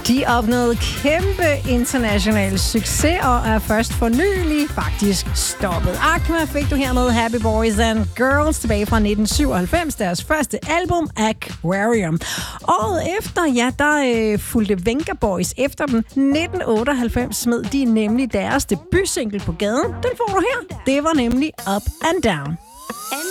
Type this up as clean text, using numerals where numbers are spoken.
De opnåede kæmpe international succes og er først for nylig faktisk stoppet. Aqua fik du hermed Happy Boys and Girls tilbage fra 1997, deres første album Aquarium. Året efter, der fulgte Venga Boys efter dem. 1998 smed de nemlig deres debutsingle på gaden. Den får du her. Det var nemlig Up and Down.